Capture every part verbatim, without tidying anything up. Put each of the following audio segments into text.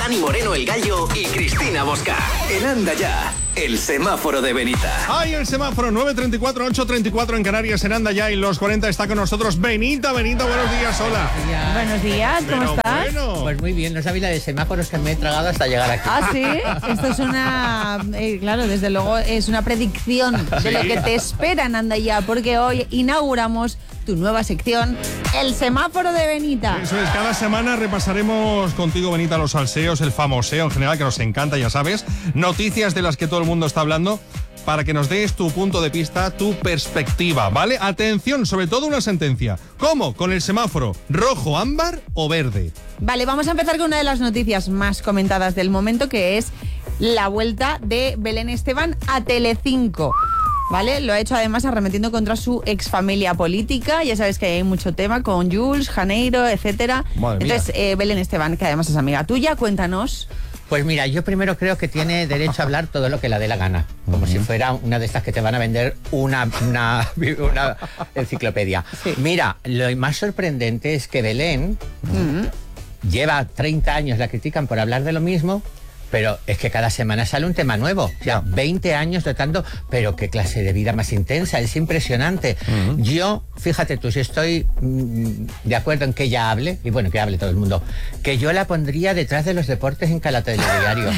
Dani Moreno el Gallo y Cristina Bosca. En Anda Ya, el semáforo de Benita. ¡Ay, el semáforo! nueve treinta y cuatro, ocho treinta y cuatro en Canarias, en Anda Ya, y los cuarenta está con nosotros Benita. Benita, buenos días, hola. Buenos días, Buenos días, ¿cómo Pero estás? bueno. Pues muy bien, no sabía la de semáforos que me he tragado hasta llegar aquí. Ah, sí, esto es una, eh, claro, desde luego es una predicción de lo que te espera en Anda Ya, porque hoy inauguramos tu nueva sección, el semáforo de Benita. Eso es, cada semana repasaremos contigo, Benita, los salseos, el famoseo en general, que nos encanta, ya sabes, noticias de las que todo el mundo está hablando, para que nos des tu punto de vista, tu perspectiva, ¿vale? Atención, sobre todo una sentencia. ¿Cómo? Con el semáforo, rojo, ámbar o verde. Vale, vamos a empezar con una de las noticias más comentadas del momento, que es la vuelta de Belén Esteban a Telecinco. ¿Vale? Lo ha hecho además arremetiendo contra su exfamilia política. Ya sabes que hay mucho tema con Jules, Janeiro, etcétera. Madre mía. Entonces, eh, Belén Esteban, que además es amiga tuya, cuéntanos. Pues mira, yo primero creo que tiene derecho a hablar todo lo que le dé la gana, como uh-huh. si fuera una de estas que te van a vender una, una, una enciclopedia. Sí. Mira, lo más sorprendente es que Belén uh-huh. lleva treinta años, la critican por hablar de lo mismo, pero es que cada semana sale un tema nuevo. O sea, veinte años tratando, pero qué clase de vida más intensa, es impresionante. Uh-huh. Yo, fíjate tú, si estoy mm, de acuerdo en que ella hable, y bueno, que hable todo el mundo, que yo la pondría detrás de los deportes en cada telediario.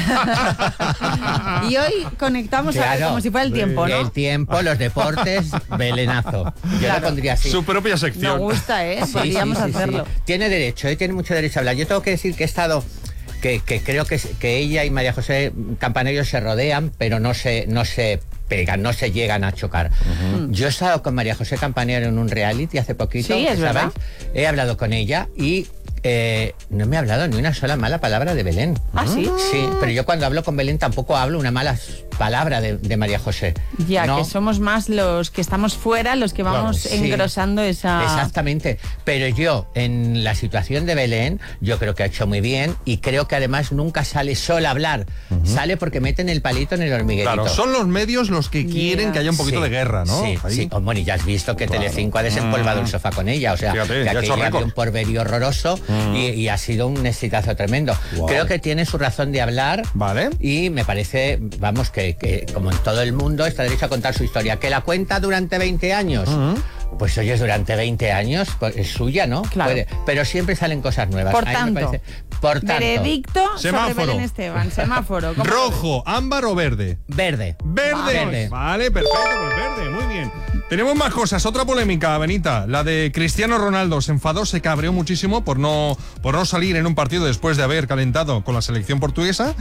Y hoy conectamos Claro, a ver, como si fuera el tiempo, ¿no? El tiempo, los deportes, Belenazo. Yo Claro. la pondría así. Su propia sección. Me gusta, ¿eh? Sí, Podríamos sí, sí, hacerlo. sí. Tiene derecho, ¿eh? Tiene mucho derecho a hablar. Yo tengo que decir que he estado... Que, que creo que, que ella y María José Campanello se rodean, pero no se, no se pegan, no se llegan a chocar. Uh-huh. Yo he estado con María José Campanello en un reality hace poquito, sí, es ¿sabéis? verdad. He hablado con ella y eh, no me ha hablado ni una sola mala palabra de Belén. ¿Ah, sí? Sí, pero yo cuando hablo con Belén tampoco hablo una mala palabra de, de María José. Ya, ¿no? que somos más los que estamos fuera, los que vamos Claro, sí. engrosando esa... Exactamente, pero yo en la situación de Belén yo creo que ha hecho muy bien y creo que además nunca sale sola a hablar, uh-huh. sale porque meten el palito en el hormiguerito. Claro, son los medios los que quieren Yeah. que haya un poquito Sí, de guerra, ¿no? Sí, Ahí. sí. Oh, bueno, y ya has visto que Claro. Telecinco ha desempolvado Mm. el sofá con ella, o sea, Fíjate, que ya ha hecho aquello había récord. un porvenir horroroso Mm. y, y ha sido un exitazo tremendo. Wow. Creo que tiene su razón de hablar. Vale. Y me parece, vamos, que, que como en todo el mundo está derecho a contar su historia. ¿Que la cuenta durante veinte años? Uh-huh. Pues oye, durante veinte años, pues es suya, ¿no? Claro. Puede, pero siempre salen cosas nuevas. Por A mí tanto, me parece, por tanto, veredicto Semáforo. sobre Belén Esteban. Semáforo. ¿cómo Rojo, ámbar o verde. verde. Verde. Verde. Vale, perfecto, pues verde, muy bien. Tenemos más cosas, otra polémica, Benita, la de Cristiano Ronaldo. Se enfadó, se cabreó muchísimo por no, por no salir en un partido después de haber calentado con la selección portuguesa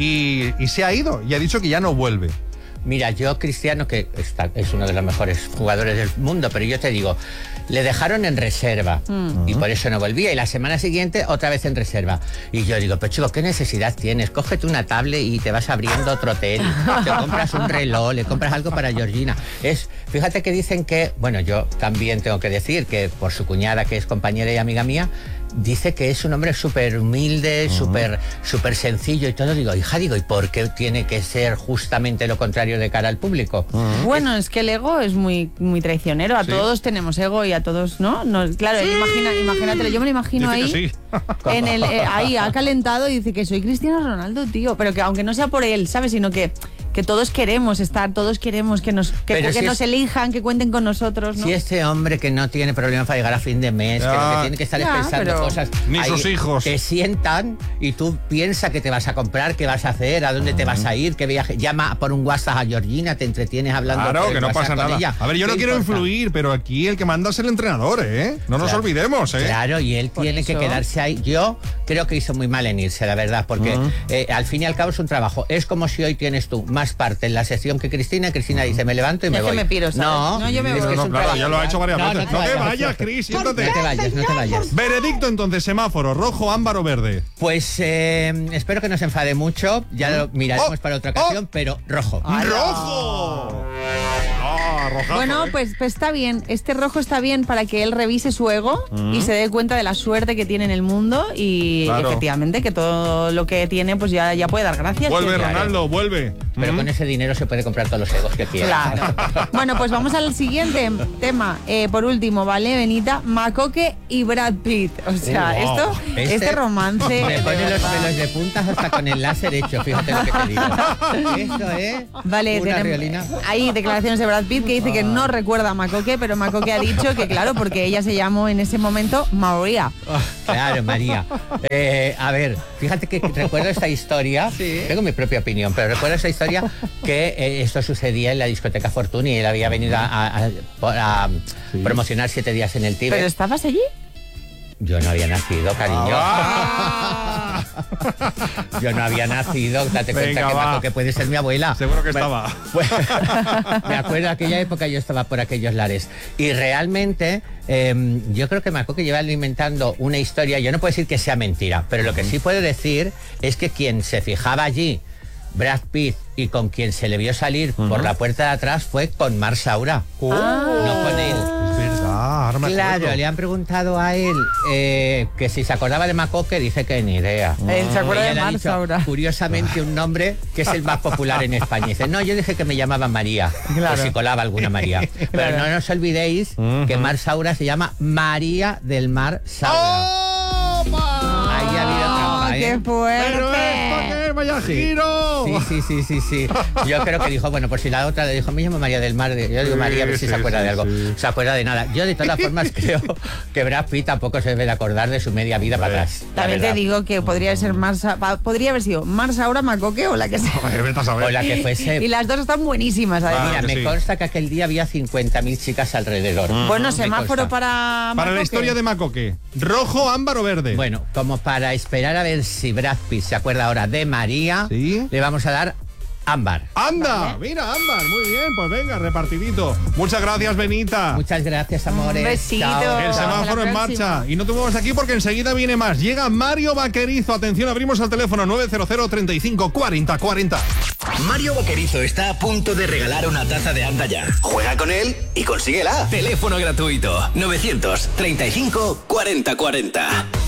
y, y se ha ido y ha dicho que ya no vuelve. Mira, yo Cristiano, que está, es uno de los mejores jugadores del mundo, pero yo te digo, le dejaron en reserva mm. y por eso no volvía. Y la semana siguiente otra vez en reserva. Y yo digo, pero chico, ¿qué necesidad tienes? Cógete una tablet y te vas abriendo otro hotel. Te compras un reloj, le compras algo para Georgina. Es, fíjate que dicen que, bueno, yo también tengo que decir que por su cuñada, que es compañera y amiga mía, dice que es un hombre súper humilde, uh-huh. súper súper sencillo y todo. Digo, hija, digo, ¿y por qué tiene que ser justamente lo contrario de cara al público? Uh-huh. Bueno, es que el ego es muy muy traicionero. A sí. todos tenemos ego y a todos, ¿no? no claro, sí. imagina, imagínatelo. Yo me lo imagino dice ahí. Sí. En el, eh, ahí ha calentado y dice que soy Cristiano Ronaldo, tío. Pero que aunque no sea por él, ¿sabes? Sino que que todos queremos estar, todos queremos que nos que, que si nos es, elijan, que cuenten con nosotros, ¿no? Si este hombre que no tiene problemas para llegar a fin de mes, ya, que lo que tiene que estar ya, pensando pero... cosas... Ni ahí, sus hijos. Te sientan y tú piensas que te vas a comprar, qué vas a hacer, a dónde uh-huh. te vas a ir, qué viaje... Llama por un WhatsApp a Georgina, te entretienes hablando... Claro, que no pasa nada. Ella. A ver, yo no quiero importa? influir, pero aquí el que manda es el entrenador, ¿eh? No nos claro. olvidemos, ¿eh? Claro, y él por tiene eso. que quedarse ahí. Yo creo que hizo muy mal en irse, la verdad, porque uh-huh. eh, al fin y al cabo es un trabajo. Es como si hoy tienes tú más parte en la sesión que Cristina. Cristina dice, me levanto y me es voy. Que me piro, ¿sabes? No, no, yo me voy. No, no, claro, ya lo ha hecho varias no, veces. No, no te vayas, Cris, siéntate. No te vayas, no te vayas. Veredicto entonces, semáforo, rojo, ámbar o verde. Pues eh, espero que no se enfade mucho, ya lo miraremos oh, para otra ocasión, oh. pero rojo. ¡Rojo! Ah, rojazo, Bueno, ¿eh? pues, pues está bien. Este rojo está bien para que él revise su ego Mm. y se dé cuenta de la suerte que tiene en el mundo y Claro. efectivamente que todo lo que tiene pues ya, ya puede dar gracias. Vuelve, Claro. Ronaldo, vuelve. Pero Mm. con ese dinero se puede comprar todos los egos que quiera. Claro. Bueno, pues vamos al siguiente tema. Eh, por último, ¿vale, Benita? Macoque y Brad Pitt. O sea, Wow. esto, este, Este romance. Me de pone los verdad. pelos de puntas hasta con el láser hecho, fíjate lo que te digo. Esto es Vale, una tenemos- riolina. hay declaraciones de Brad Pitt que dice que no recuerda a Macoque, pero Macoque ha dicho que claro, porque ella se llamó en ese momento Maria. Claro, María. Eh, a ver, fíjate que recuerdo esta historia, tengo mi propia opinión, pero recuerdo esta historia que eh, esto sucedía en la discoteca Fortuny y él había venido a, a- a- a promocionar siete días en el Tíbet. ¿Pero estabas allí? Yo no había nacido, cariño. Ah. Yo no había nacido, date cuenta Venga, que, va. Paco, que puede ser mi abuela. Seguro que Bueno, estaba. pues, me acuerdo de aquella época, yo estaba por aquellos lares. Y realmente, eh, yo creo que Maco que lleva alimentando una historia, yo no puedo decir que sea mentira, pero lo que sí puedo decir es que quien se fijaba allí, Brad Pitt, y con quien se le vio salir por la puerta de atrás fue con Mar Saura, no con él. Es verdad, ahora me Claro, acuerdo. le han preguntado a él eh, que si se acordaba de Macoque, dice que ni idea. Él se acuerda Ella de le ha Mar dicho, Saura. curiosamente, un nombre que es el más popular en España. Dice, no, yo dije que me llamaba María, Claro. por si colaba alguna María. Pero no nos olvidéis que Mar Saura se llama María del Mar Saura. ¡Opa! Ahí ha habido trampa, ¡Oh, ¿eh? qué fuerte! ¡Pero esto qué es! ¡Vaya giro! Sí, sí, sí, sí, sí. Yo creo que dijo, bueno, por si la otra le dijo, me llamo María del Mar. Yo digo Sí, María, a ver si sí, se acuerda sí, de algo. sí. Se acuerda de nada. Yo de todas formas creo que Brad Pitt tampoco se debe de acordar de su media vida para atrás. la También te verdad. digo que podría ser Mar Sa- pa- podría haber sido Mar Saura, Macoque o la que sea. Joder, vete a saber. O la que fuese. Y las dos están buenísimas, además. Mira, que me sí. consta que aquel día había cincuenta mil chicas alrededor. Bueno, Me semáforo consta. para Para la Macoque. historia de Macoque. ¿Rojo, ámbar o verde? Bueno, como para esperar a ver si Brad Pitt se acuerda ahora de María, Sí. le vamos a dar ámbar. ¡Anda! Mira, ámbar. Muy bien, pues venga, repartidito. Muchas gracias, Benita. Muchas gracias, amores. Un besito. Chao. El Hasta semáforo la en próxima. marcha. Y no te muevas de aquí porque enseguida viene más. Llega Mario Vaquerizo. Atención, abrimos el teléfono nueve cero cero, treinta y cinco, cuarenta, cuarenta. Mario Vaquerizo está a punto de regalar una taza de Anda Ya. Juega con él y consíguela. Teléfono gratuito nueve treinta y cinco, cuarenta, cuarenta.